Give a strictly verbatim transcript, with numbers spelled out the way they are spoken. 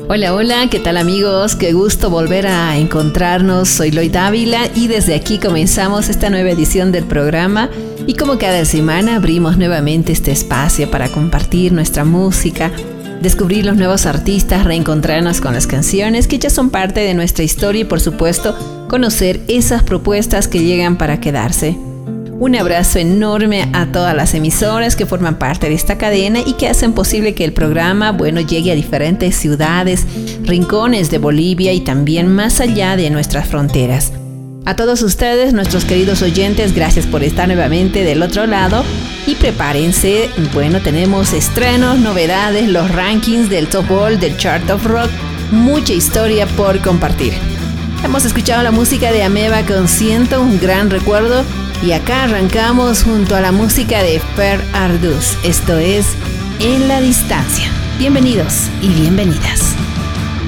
Hola, hola, ¿qué tal amigos? Qué gusto volver a encontrarnos. Soy Loyd Ávila y desde aquí comenzamos esta nueva edición del programa. Y como cada semana abrimos nuevamente este espacio para compartir nuestra música, descubrir los nuevos artistas, reencontrarnos con las canciones que ya son parte de nuestra historia y por supuesto conocer esas propuestas que llegan para quedarse. Un abrazo enorme a todas las emisoras que forman parte de esta cadena y que hacen posible que el programa, bueno, llegue a diferentes ciudades, rincones de Bolivia y también más allá de nuestras fronteras. A todos ustedes, nuestros queridos oyentes, gracias por estar nuevamente del otro lado y prepárense, bueno, tenemos estrenos, novedades, los rankings del Top Ball, del Chart of Rock, mucha historia por compartir. Hemos escuchado la música de Ameba con Siento, un gran recuerdo. Y acá arrancamos junto a la música de Per Arduz. Esto es En la Distancia. Bienvenidos y bienvenidas.